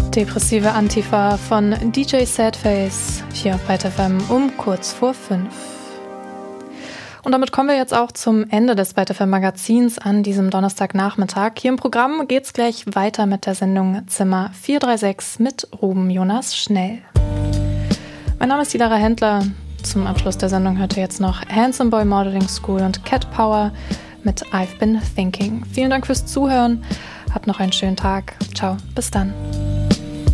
Depressive Antifa von DJ Sadface hier auf Byte FM um kurz vor 5. Und damit kommen wir jetzt auch zum Ende des Byte FM Magazins an diesem Donnerstagnachmittag. Hier im Programm geht's gleich weiter mit der Sendung Zimmer 436 mit Ruben Jonas Schnell. Mein Name ist Lara Händler. Zum Abschluss der Sendung hört ihr jetzt noch Handsome Boy Modeling School und Cat Power mit I've Been Thinking. Vielen Dank fürs Zuhören. Habt noch einen schönen Tag. Ciao, bis dann.